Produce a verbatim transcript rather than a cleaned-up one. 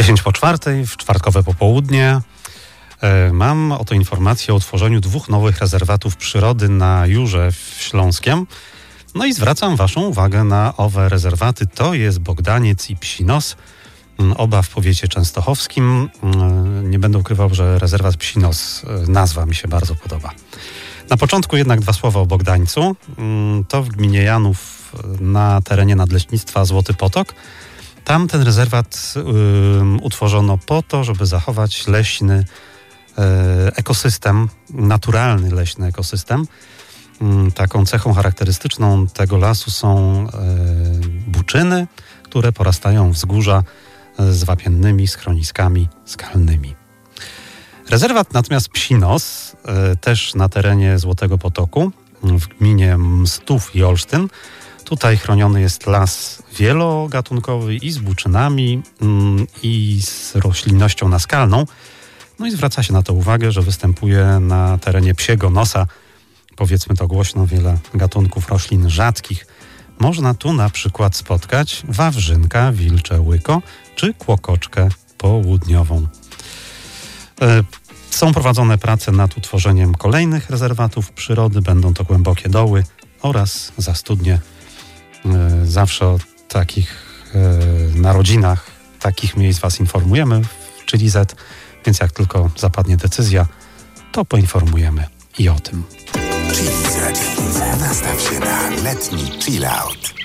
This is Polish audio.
dziesięć po czwartej, w czwartkowe popołudnie. Mam oto informację o utworzeniu dwóch nowych rezerwatów przyrody na Jurze Śląskiem. No i zwracam waszą uwagę na owe rezerwaty. To jest Bogdaniec i Psinos, oba w powiecie częstochowskim. Nie będę ukrywał, że rezerwat Psinos, nazwa mi się bardzo podoba. Na początku jednak dwa słowa o Bogdańcu. To w gminie Janów na terenie Nadleśnictwa Złoty Potok. Tam ten rezerwat y, utworzono po to, żeby zachować leśny y, ekosystem, naturalny leśny ekosystem. Y, taką cechą charakterystyczną tego lasu są y, buczyny, które porastają wzgórza y, z wapiennymi schroniskami skalnymi. Rezerwat natomiast Psinos, y, też na terenie Złotego Potoku, w gminie Mstów i Olsztyn. Tutaj chroniony jest las wielogatunkowy i z buczynami, mm, i z roślinnością naskalną. No i zwraca się na to uwagę, że występuje na terenie Psiego Nosa, powiedzmy to głośno, wiele gatunków roślin rzadkich. Można tu na przykład spotkać wawrzynka, wilcze łyko czy kłokoczkę południową. E, są prowadzone prace nad utworzeniem kolejnych rezerwatów przyrody. Będą to głębokie doły oraz za studnie. Zawsze o takich e, narodzinach takich miejsc was informujemy w Chili Z, więc jak tylko zapadnie decyzja, to poinformujemy i o tym. Chili Z. Nastaw się na letni chill out.